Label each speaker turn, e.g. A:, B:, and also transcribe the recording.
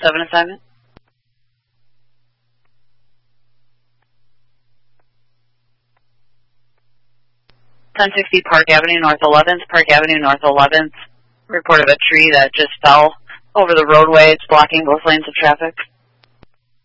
A: 7 assignment. 1060 Park Avenue, North 11th. Park Avenue, North 11th. Report of a tree that just fell over the roadway. It's blocking both lanes of traffic.